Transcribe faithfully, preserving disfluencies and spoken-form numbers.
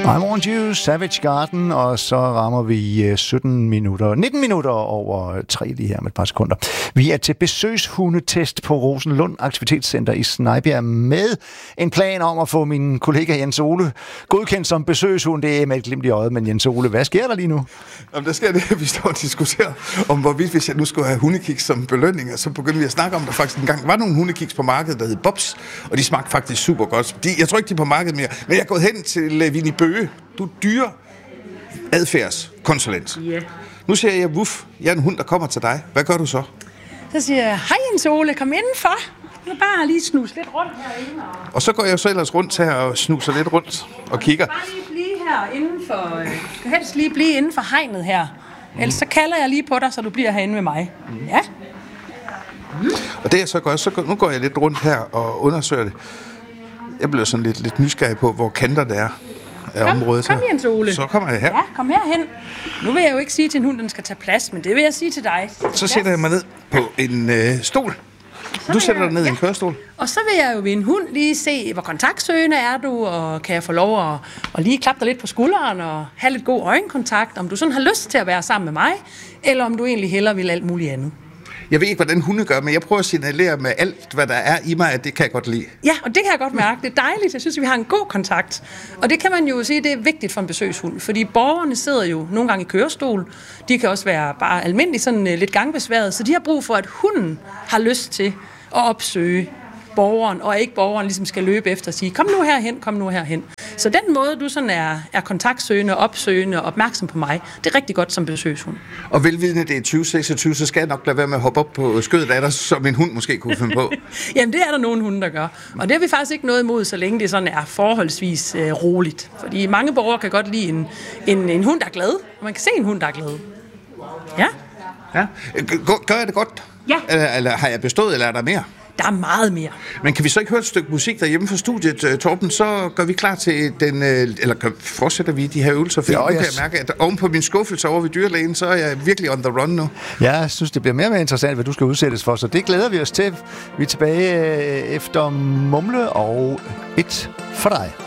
I Want You, Savage Garden, og så rammer vi sytten minutter, nitten minutter over tre lige her med et par sekunder. Vi er til besøgshundetest på Rosenlund Aktivitetscenter i Snejbjerg med en plan om at få min kollega Jens Ole godkendt som besøgshund. Det er med et glimt i øjet, men Jens Ole, hvad sker der lige nu? Jamen, der sker det, at vi står og diskuterer om, hvorvidt hvis jeg nu skulle have hundekiks som belønning, og så begyndte vi at snakke om, at der faktisk engang var nogle hundekiks på markedet, der hed Bobs, og de smagte faktisk super godt. De, jeg tror ikke, de er på markedet mere, men jeg er gået hen til Vinnie Bøge. Du er dyre adfærdskonsulent. Ja. Nu siger jeg, wuff, jeg er en hund, der kommer til dig. Hvad gør du så? Så siger jeg, hej Jens Ole, kom indenfor. Jeg vil bare lige snuse lidt rundt herinde. Og, og så går jeg så ellers rundt her og snuser lidt rundt og kigger. bare lige blive her indenfor, øh, du kan helst lige blive inden for hegnet her. Mm. Ellers så kalder jeg lige på dig, så du bliver herinde med mig. Mm. Ja. Mm. Og det jeg så gør, så går, nu går jeg lidt rundt her og undersøger det. Jeg bliver sådan lidt, lidt nysgerrig på, hvor kanter det er. Kom, området, kom Jens Ole. Så kommer jeg her. Ja, kom herhen. Nu vil jeg jo ikke sige til en hund, den skal tage plads, men det vil jeg sige til dig. Så sætter jeg mig ned på en øh, stol. Så du sætter jeg, dig ned ja. i en kørestol. Og så vil jeg jo ved en hund lige se, hvor kontaktsøgende er du, og kan jeg få lov at, at lige klappe dig lidt på skulderen og have lidt god øjenkontakt, om du sådan har lyst til at være sammen med mig, eller om du egentlig hellere vil alt muligt andet. Jeg ved ikke, hvordan hunde gør, men jeg prøver at signalere med alt, hvad der er i mig, at det kan jeg godt lide. Ja, og det kan jeg godt mærke. Det er dejligt. Jeg synes, at vi har en god kontakt. Og det kan man jo sige, det er vigtigt for en besøgshund. Fordi borgerne sidder jo nogle gange i kørestol. De kan også være bare almindeligt sådan lidt gangbesværet. Så de har brug for, at hunden har lyst til at opsøge borgeren, og ikke borgeren ligesom skal løbe efter og sige, kom nu herhen, kom nu herhen. Så den måde, du sådan er, er kontaktsøgende, opsøgende og opmærksom på mig, det er rigtig godt som besøgshund. Og velvidende, det er tyve seksogtyve, så skal jeg nok lade være med at hoppe op på skødet af dig, som en hund måske kunne finde på. Jamen, det er der nogle hunde, der gør. Og det har vi faktisk ikke noget imod, så længe det sådan er forholdsvis øh, roligt. Fordi mange borgere kan godt lide en, en, en hund, der er glad, og man kan se en hund, der er glad. Ja. Ja. Gør jeg det godt? Ja. Eller, eller har jeg bestået, eller er der mere? Der er meget mere. Men kan vi så ikke høre et stykke musik derhjemme fra studiet, Torben? Så gør vi klar til den... Eller fortsætter vi de her øvelser? For jo, nu kan jeg mærke, at oven på min skuffelse over ved dyrlægen, så er jeg virkelig on the run nu. Ja, jeg synes, det bliver mere og mere interessant, hvad du skal udsættes for. Så det glæder vi os til. Vi er tilbage efter Mumle og et for dig.